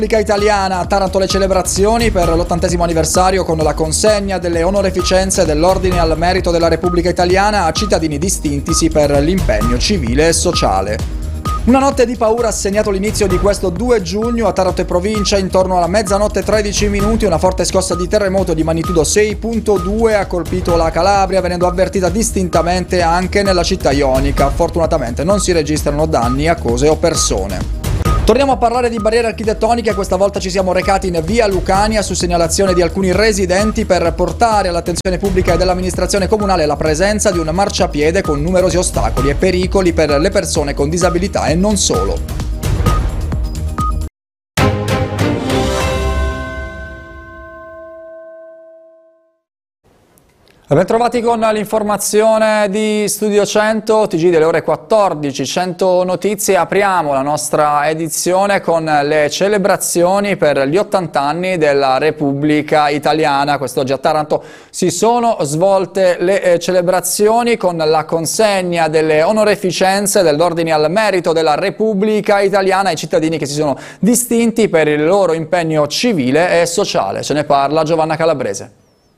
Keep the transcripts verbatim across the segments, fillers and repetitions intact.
Repubblica Italiana, a Taranto le celebrazioni per l'ottantesimo anniversario con la consegna delle onoreficenze dell'Ordine al Merito della Repubblica Italiana a cittadini distintisi per l'impegno civile e sociale. Una notte di paura ha segnato l'inizio di questo due giugno a Taranto e provincia. Intorno alla mezzanotte e tredici minuti una forte scossa di terremoto di magnitudo sei virgola due ha colpito la Calabria, venendo avvertita distintamente anche nella città ionica. Fortunatamente non si registrano danni a cose o persone. Torniamo a parlare di barriere architettoniche. Questa volta ci siamo recati in via Lucania su segnalazione di alcuni residenti per portare all'attenzione pubblica e dell'amministrazione comunale la presenza di un marciapiede con numerosi ostacoli e pericoli per le persone con disabilità e non solo. Bentrovati con l'informazione di Studio cento, T G delle ore quattordici, cento notizie. Apriamo la nostra edizione con le celebrazioni per gli ottanta anni della Repubblica Italiana. Quest'oggi a Taranto si sono svolte le celebrazioni con la consegna delle onoreficenze dell'Ordine al Merito della Repubblica Italiana ai cittadini che si sono distinti per il loro impegno civile e sociale. Ce ne parla Giovanna Calabrese.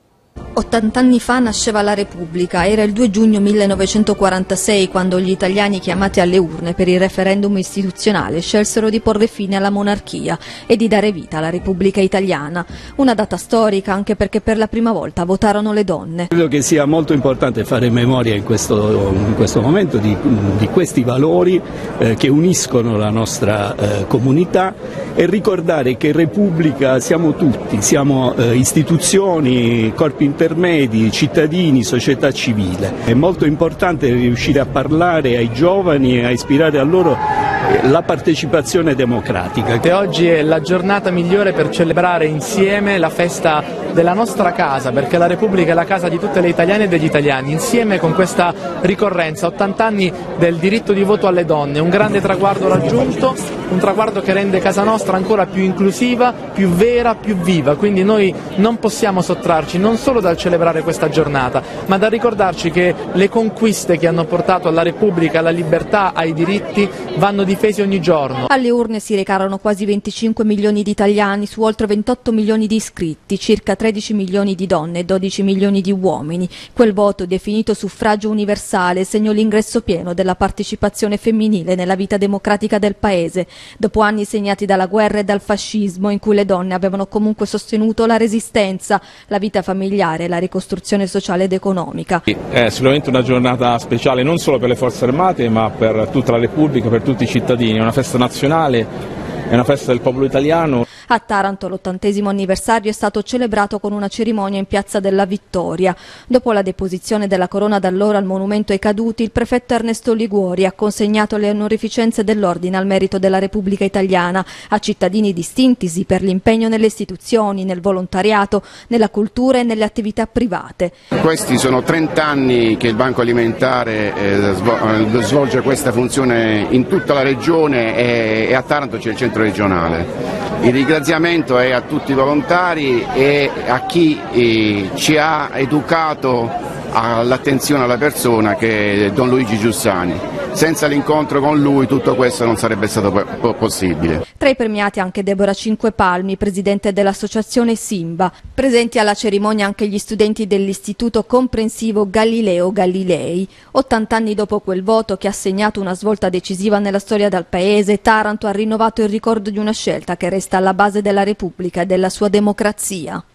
ottanta anni fa nasceva la Repubblica, era il due giugno millenovecentoquarantasei quando gli italiani chiamati alle urne per il referendum istituzionale scelsero di porre fine alla monarchia e di dare vita alla Repubblica Italiana. Una data storica anche perché per la prima volta votarono le donne. Credo che sia molto importante fare memoria in questo, in questo momento di, di questi valori eh, che uniscono la nostra eh, comunità e ricordare che Repubblica siamo tutti, siamo eh, istituzioni, corpi intermedi, cittadini, società civile. È molto importante riuscire a parlare ai giovani e a ispirare a loro la partecipazione democratica. E oggi è la giornata migliore per celebrare insieme la festa della nostra casa, perché la Repubblica è la casa di tutte le italiane e degli italiani, insieme con questa ricorrenza, ottanta anni del diritto di voto alle donne, un grande traguardo raggiunto, un traguardo che rende casa nostra ancora più inclusiva, più vera, più viva, quindi noi non possiamo sottrarci non solo dal celebrare questa giornata, ma da ricordarci che le conquiste che hanno portato alla Repubblica, alla libertà, ai diritti vanno difesi ogni giorno. Alle urne si recarono quasi venticinque milioni di italiani su oltre ventotto milioni di iscritti, circa tredici milioni di donne e dodici milioni di uomini. Quel voto, definito suffragio universale, segnò l'ingresso pieno della partecipazione femminile nella vita democratica del paese, dopo anni segnati dalla guerra e dal fascismo in cui le donne avevano comunque sostenuto la resistenza, la vita familiare, la ricostruzione sociale ed economica. È sicuramente una giornata speciale non solo per le forze armate ma per tutta la Repubblica, per tutti i cittadini, è una festa nazionale. È una festa del popolo italiano. A Taranto l'ottantesimo anniversario è stato celebrato con una cerimonia in Piazza della Vittoria. Dopo la deposizione della corona d'alloro al monumento ai caduti, il prefetto Ernesto Liguori ha consegnato le onorificenze dell'Ordine al Merito della Repubblica Italiana a cittadini distintisi per l'impegno nelle istituzioni, nel volontariato, nella cultura e nelle attività private. Questi sono trenta anni che il Banco Alimentare eh, svolge questa funzione in tutta la regione e, e a Taranto c'è il centro regionale. Il ringraziamento è a tutti i volontari e a chi eh, ci ha educato all'attenzione alla persona, che è Don Luigi Giussani. Senza l'incontro con lui tutto questo non sarebbe stato possibile. Tra i premiati anche Deborah Cinquepalmi, presidente dell'associazione Simba. Presenti alla cerimonia anche gli studenti dell'Istituto Comprensivo Galileo Galilei. ottanta anni dopo quel voto che ha segnato una svolta decisiva nella storia del paese, Taranto ha rinnovato il ricordo di una scelta che resta alla base della Repubblica e della sua democrazia.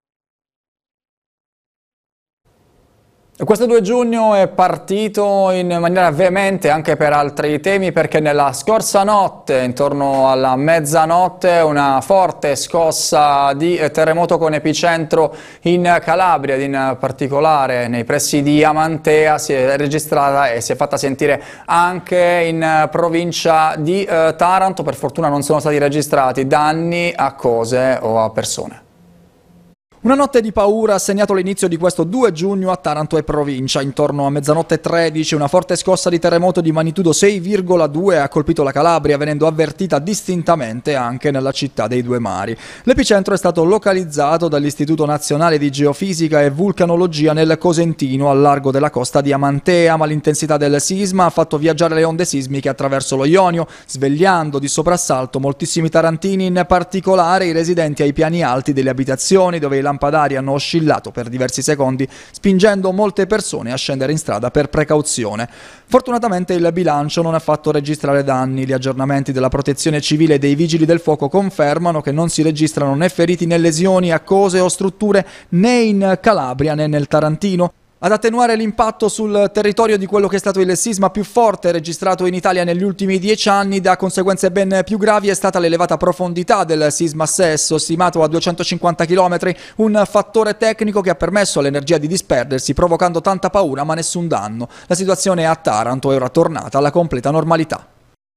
Questo due giugno è partito in maniera veemente anche per altri temi, perché nella scorsa notte, intorno alla mezzanotte, una forte scossa di terremoto con epicentro in Calabria, ed in particolare nei pressi di Amantea, si è registrata e si è fatta sentire anche in provincia di eh, Taranto. Per fortuna non sono stati registrati danni a cose o a persone. Una notte di paura ha segnato l'inizio di questo due giugno a Taranto e provincia. Intorno a mezzanotte e tredici una forte scossa di terremoto di magnitudo sei virgola due ha colpito la Calabria, venendo avvertita distintamente anche nella città dei Due Mari. L'epicentro è stato localizzato dall'Istituto Nazionale di Geofisica e Vulcanologia nel Cosentino, al largo della costa di Amantea, ma l'intensità del sisma ha fatto viaggiare le onde sismiche attraverso lo Ionio, svegliando di soprassalto moltissimi tarantini, in particolare i residenti ai piani alti delle abitazioni, dove i lampadari hanno oscillato per diversi secondi, spingendo molte persone a scendere in strada per precauzione. Fortunatamente il bilancio non ha fatto registrare danni. Gli aggiornamenti della Protezione Civile e dei Vigili del Fuoco confermano che non si registrano né feriti né lesioni a cose o strutture né in Calabria né nel Tarantino. Ad attenuare l'impatto sul territorio di quello che è stato il sisma più forte registrato in Italia negli ultimi dieci anni, da conseguenze ben più gravi, è stata l'elevata profondità del sisma stesso, stimato a duecentocinquanta chilometri, un fattore tecnico che ha permesso all'energia di disperdersi, provocando tanta paura ma nessun danno. La situazione a Taranto è ora tornata alla completa normalità.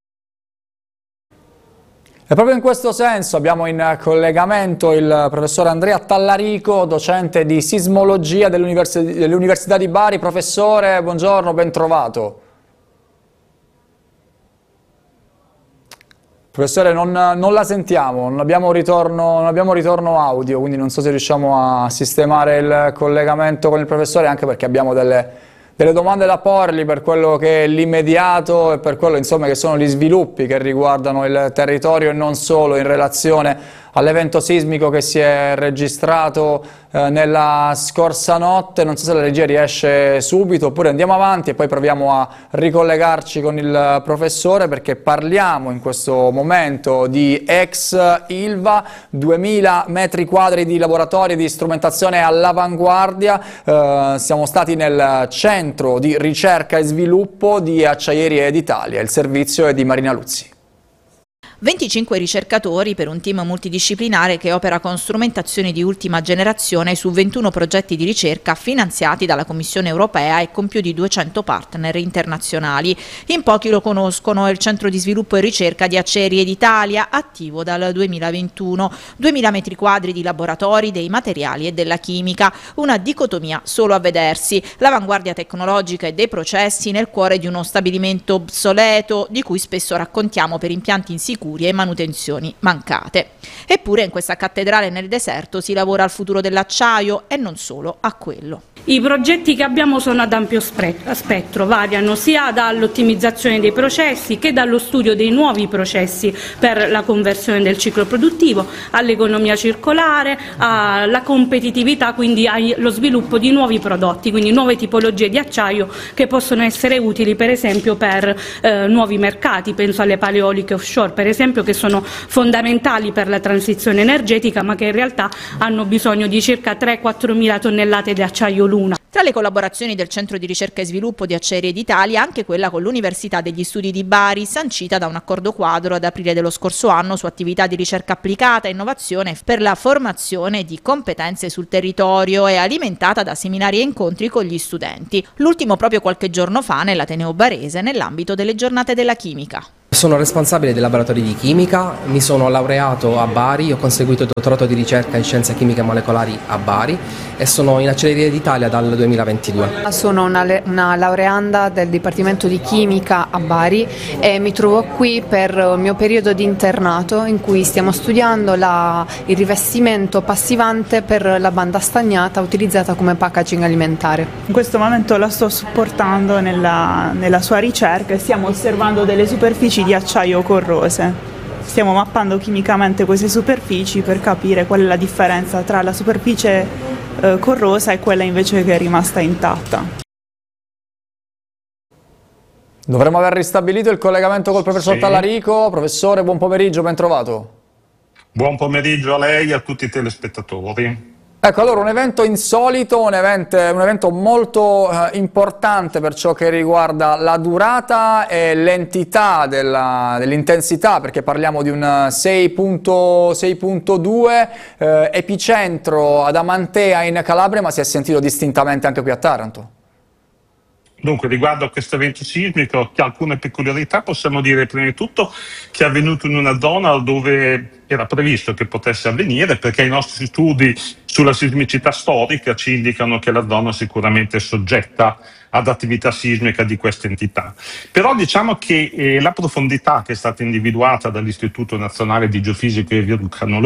E proprio in questo senso abbiamo in collegamento il professore Andrea Tallarico, docente di sismologia dell'Università di Bari. Professore, buongiorno, ben trovato. Professore, non, non la sentiamo, non abbiamo, ritorno, non abbiamo ritorno audio, quindi non so se riusciamo a sistemare il collegamento con il professore, anche perché abbiamo delle... delle domande da porgli per quello che è l'immediato e per quello, insomma, che sono gli sviluppi che riguardano il territorio e non solo in relazione all'evento sismico che si è registrato eh, nella scorsa notte. Non so se la regia riesce subito oppure andiamo avanti e poi proviamo a ricollegarci con il professore, perché parliamo in questo momento di ex Ilva, duemila metri quadri di laboratori di strumentazione all'avanguardia. Eh, siamo stati nel centro di ricerca e sviluppo di Acciaierie d'Italia. Il servizio è di Marina Luzzi. venticinque ricercatori per un team multidisciplinare che opera con strumentazioni di ultima generazione su ventuno progetti di ricerca finanziati dalla Commissione europea e con più di duecento partner internazionali. In pochi lo conoscono, è il centro di sviluppo e ricerca di Acciaierie d'Italia, attivo dal duemilaventuno. duemila metri quadri di laboratori dei materiali e della chimica, una dicotomia solo a vedersi: l'avanguardia tecnologica e dei processi nel cuore di uno stabilimento obsoleto, di cui spesso raccontiamo per impianti insicuri e manutenzioni mancate. Eppure in questa cattedrale nel deserto si lavora al futuro dell'acciaio e non solo a quello. I progetti che abbiamo sono ad ampio spettro, variano sia dall'ottimizzazione dei processi che dallo studio dei nuovi processi per la conversione del ciclo produttivo, all'economia circolare, alla competitività, quindi allo sviluppo di nuovi prodotti, quindi nuove tipologie di acciaio che possono essere utili per esempio per eh, nuovi mercati. Penso alle paleoliche offshore per esempio, che sono fondamentali per la transizione energetica, ma che in realtà hanno bisogno di circa tre quattro mila tonnellate di acciaio l'una. Tra le collaborazioni del Centro di Ricerca e Sviluppo di Acciaierie d'Italia, anche quella con l'Università degli Studi di Bari, sancita da un accordo quadro ad aprile dello scorso anno su attività di ricerca applicata e innovazione per la formazione di competenze sul territorio e alimentata da seminari e incontri con gli studenti. L'ultimo proprio qualche giorno fa nell'Ateneo Barese, nell'ambito delle giornate della chimica. Sono responsabile dei laboratori di chimica, mi sono laureato a Bari, ho conseguito il dottorato di ricerca in scienze chimiche molecolari a Bari e sono in Acciaierie d'Italia dal duemilaventidue. Sono una, una laureanda del Dipartimento di Chimica a Bari e mi trovo qui per il mio periodo di internato, in cui stiamo studiando la, il rivestimento passivante per la banda stagnata utilizzata come packaging alimentare. In questo momento la sto supportando nella, nella sua ricerca e stiamo osservando delle superfici di acciaio corrose. Stiamo mappando chimicamente queste superfici per capire qual è la differenza tra la superficie eh, corrosa e quella invece che è rimasta intatta. Dovremmo aver ristabilito il collegamento col professor sì. Tallarico. Professore, buon pomeriggio, ben trovato. Buon pomeriggio a lei e a tutti i telespettatori. Ecco, allora un evento insolito, un evento, un evento molto eh, importante per ciò che riguarda la durata e l'entità dell'intensità, perché parliamo di un sei virgola due, eh, epicentro ad Amantea in Calabria, ma si è sentito distintamente anche qui a Taranto. Dunque, riguardo a questo evento sismico, che ha alcune peculiarità, possiamo dire prima di tutto che è avvenuto in una zona dove era previsto che potesse avvenire, perché i nostri studi sulla sismicità storica ci indicano che la zona sicuramente è soggetta ad attività sismica di questa entità. Però diciamo che eh, la profondità che è stata individuata dall'Istituto Nazionale di Geofisica e Vulcanologia